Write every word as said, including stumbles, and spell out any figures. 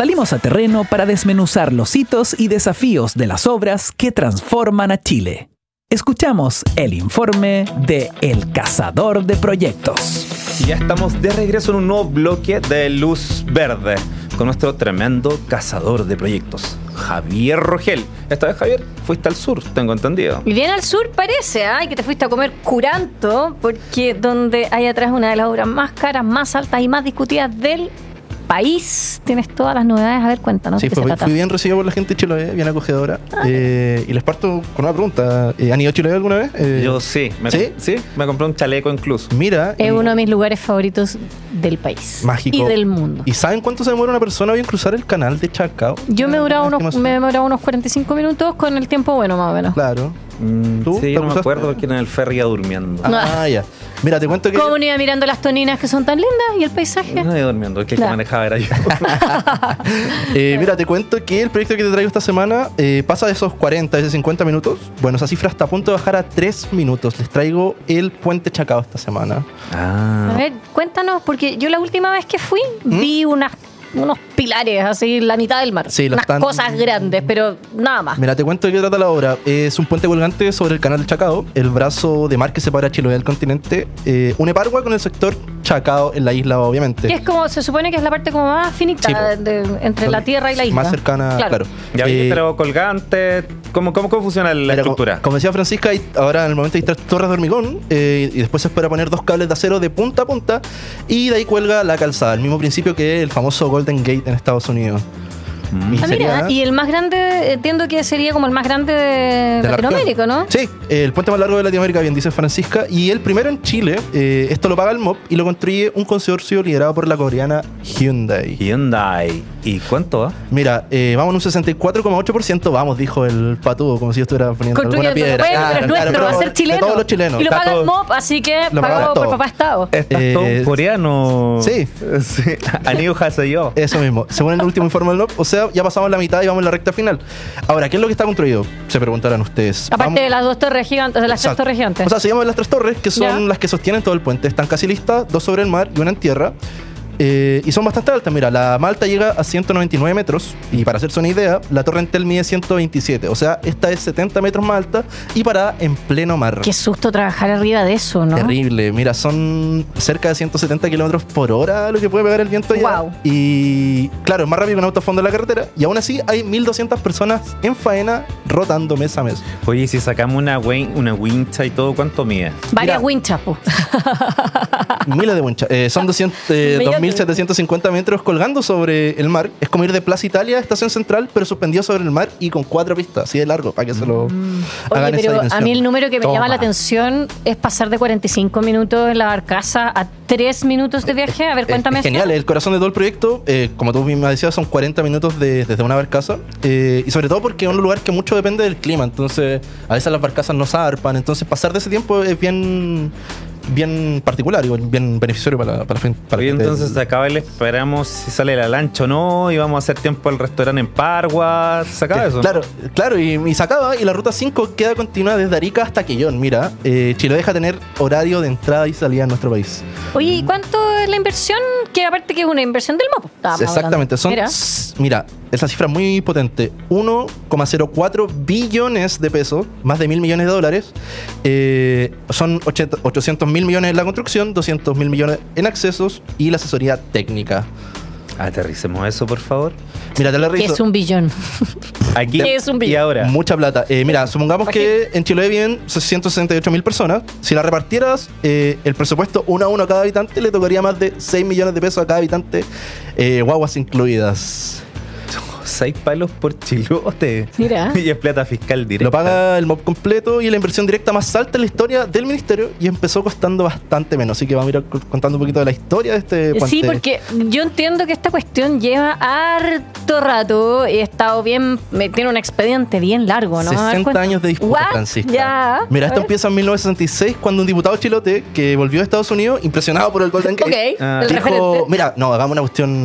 Salimos a terreno para desmenuzar los hitos y desafíos de las obras que transforman a Chile. Escuchamos el informe de El Cazador de Proyectos. Y ya estamos de regreso en un nuevo bloque de Luz Verde con nuestro tremendo cazador de proyectos, Javier Rogel. Esta vez, Javier, fuiste al sur, tengo entendido. Y bien al sur parece, ¿eh? que te fuiste a comer curanto, porque donde hay atrás una de las obras más caras, más altas y más discutidas del país. Tienes todas las novedades. A ver, cuéntanos. Sí, ¿qué fue, se trata? fui bien recibido por la gente de Chiloé, bien acogedora. Ah, eh, y les parto con una pregunta. Eh, ¿Han ido a Chiloé alguna vez? Eh, Yo sí. Me, ¿Sí? Sí, me compré un chaleco incluso. Mira. Es y, uno de mis lugares favoritos del país. Mágico. Y del mundo. ¿Y saben cuánto se demora una persona bien cruzar el canal de Chacao? Yo me he durado Ah, unos, me he demorado unos cuarenta y cinco minutos con el tiempo bueno, más o menos. Claro. Mm, ¿Tú? sí, ¿Te no me cruzaste? acuerdo quién en el ferry iba durmiendo. Ah, ya. Mira, te cuento que... ¿Cómo no iba mirando las toninas que son tan lindas y el paisaje? No iba durmiendo, el que, el que Claro. manejaba era yo. eh, mira, te cuento que el proyecto que te traigo esta semana eh, pasa de esos cuarenta, de esos cincuenta minutos. Bueno, esa cifra está a punto de bajar a tres minutos. Les traigo el Puente Chacao esta semana. Ah. A ver, cuéntanos, porque yo la última vez que fui vi unas, unos pilares así en la mitad del mar. Sí, lo unas están- cosas grandes, pero nada más. Mira, te cuento de qué trata la obra. Es un puente colgante sobre el canal de Chacao, el brazo de mar que separa Chiloé del continente. Eh, une Pargua con el sector Chacao en la isla, obviamente. Que es como, se supone que es la parte como más finita Sí, po. de- entre la tierra y la isla. Más cercana, claro. Ya vi Eh, que pero colgante. ¿Cómo, cómo, cómo funciona la Mira, estructura? Como, como decía Francisca, hay- ahora en el momento hay tres torres de hormigón eh, y después se espera poner dos cables de acero de punta a punta y de ahí cuelga la calzada, el mismo principio que el famoso Golden Gate en Estados Unidos. Mm. Y Ah, sería- mira, y el más grande, entiendo que sería como el más grande de, de la Latinoamérica, región. ¿no? Sí, eh, el puente más largo de Latinoamérica, bien dice Francisca, y el primero en Chile. Eh, esto lo paga el M O P y lo construye un consorcio liderado por la coreana Hyundai. Hyundai. ¿Y cuánto va? Mira, eh, vamos en un sesenta y cuatro coma ocho por ciento, vamos, dijo el patudo, como si yo estuviera poniendo alguna Construyendo. piedra. Bueno, Claro, pero es nuestro, claro, va a pero ser chileno. De todos los chilenos. Y lo Está paga todo- el M O P, así que Lo paga pagado por todo. papá Estado. ¿Estás Eh, todo un coreano? sí. sí. Aniu Haseyo. Eso mismo. Según el último informe del M O P, o sea, ya pasamos la mitad y vamos en la recta final. Ahora, ¿qué es lo que está construido? Se preguntarán ustedes. Aparte Vamos- de las dos torres gigantes, de las tres Exacto. torres gigantes. O sea, se llaman las tres torres, que son Ya. las que sostienen todo el puente. Están casi listas, dos sobre el mar y una en tierra. Eh, y son bastante altas. Mira, la malta llega a ciento noventa y nueve metros. Y para hacerse una idea, la torre Entel mide ciento veintisiete. O sea, esta es setenta metros más alta y parada en pleno mar. Qué susto trabajar arriba de eso, ¿no? Terrible. Mira, son cerca de ciento setenta kilómetros por hora lo que puede pegar el viento allá. Guau. Y claro, es más rápido que un auto a fondo de la carretera. Y aún así hay mil doscientas personas en faena rotando mes a mes. Oye, si sacamos una, win- una wincha y todo, ¿cuánto mide? Varias Mira. winchas, po. Miles de winchas. Eh, son doscientos, eh, Millones. dos mil setecientos cincuenta metros colgando sobre el mar. Es como ir de Plaza Italia a Estación Central, pero suspendido sobre el mar y con cuatro pistas. Así de largo, para que se lo hagan Oye, esa pero a dimensión. mí el número que me Toma. llama la atención es pasar de cuarenta y cinco minutos en la barcaza a tres minutos de viaje. A ver, Es- cuéntame. es genial, eso. el corazón de todo el proyecto, eh, como tú misma decías, son cuarenta minutos de- desde una barcaza. eh, y sobre todo porque es un lugar que mucho depende del clima. Entonces, a veces las barcazas no zarpan. Entonces, pasar de ese tiempo es bien, bien particular y bien beneficioso para, para la gente. para Oye, la gente entonces del- se acaba y le esperamos si sale la lancha o no, y vamos a hacer tiempo al restaurante en Pargua. ¿Se acaba eso? Claro, claro, y, y se acaba y la ruta cinco queda continua desde Arica hasta Quellón. Mira, eh, Chile deja tener horario de entrada y salida en nuestro país. Oye, ¿y cuánto es la inversión? Que aparte que es una inversión del M O P. Estábamos Exactamente, hablando. son, Mira. s- mira, esa cifra es muy potente, uno coma cero cuatro billones de pesos, más de mil millones de dólares. Eh, son ochenta ochocientos mil millones en la construcción, doscientos mil millones en accesos y la asesoría técnica. Aterricemos eso, por favor. Mira, te la Que reviso. es un billón. Aquí ¿Qué es un y billón? ahora. Mucha plata. Eh, mira, supongamos que en Chile viven ciento sesenta y ocho mil personas. Si la repartieras, eh, el presupuesto uno a uno a cada habitante le tocaría más de seis millones de pesos a cada habitante, eh, guaguas incluidas. Seis palos por chilote. Mira. Y es plata fiscal directa. Lo paga el M O P completo y la inversión directa más alta en la historia del ministerio y empezó costando bastante menos. Así que vamos a ir contando un poquito de la historia de este puente. Sí, porque yo entiendo que esta cuestión lleva harto rato y he estado bien, me tiene un expediente bien largo, ¿no? A ver, sesenta cuéntame. años de disputa, What? Francisca. Ya. Mira, A esto ver. empieza en mil novecientos sesenta y seis cuando un diputado chilote que volvió a Estados Unidos impresionado por el Golden Gate Ok, Ah. el dijo, referente. mira, no, hagamos una cuestión